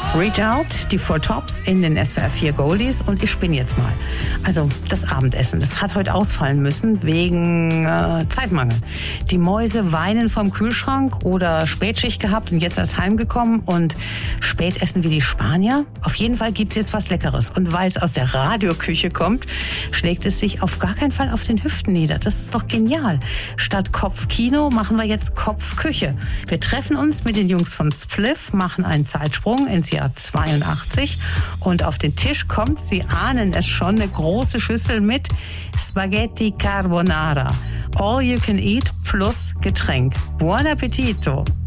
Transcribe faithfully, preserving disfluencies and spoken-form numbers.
Reach Out, die Four Tops in den S W R vier Goldies und ich spinne jetzt mal. Also das Abendessen, das hat heute ausfallen müssen wegen äh, Zeitmangel. Die Mäuse weinen vom Kühlschrank oder Spätschicht gehabt und jetzt erst heimgekommen und spät essen wie die Spanier. Auf jeden Fall gibt's jetzt was Leckeres und weil es aus der Radioküche kommt, schlägt es sich auf gar keinen Fall auf den Hüften nieder. Das ist doch genial. Statt Kopfkino machen wir jetzt Kopfküche. Wir treffen uns mit den Jungs von Spliff, machen einen Zeitsprung ins Jahr zweiundachtzig und auf den Tisch kommt, Sie ahnen es schon, eine große Schüssel mit Spaghetti Carbonara. All you can eat plus Getränk. Buon appetito!